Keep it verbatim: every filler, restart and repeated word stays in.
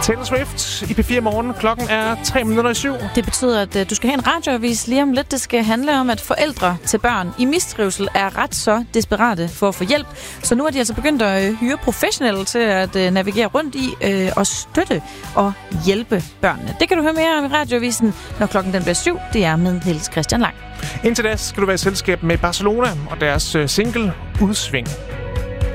Taylor Swift i P fire Morgen. Klokken er tre minutter i syv. Det betyder, at uh, du skal have en radioavis lige om lidt. Det skal handle om, at forældre til børn i mistrivsel er ret så desperate for at få hjælp. Så nu er de altså begyndt at uh, hyre professionelle til at uh, navigere rundt i uh, og støtte og hjælpe børnene. Det kan du høre mere om i radioavisen, når klokken den bliver syv. Det er med Niels Christian Lang. Indtil da skal du være i selskab med Barcelona og deres uh, single Udsving.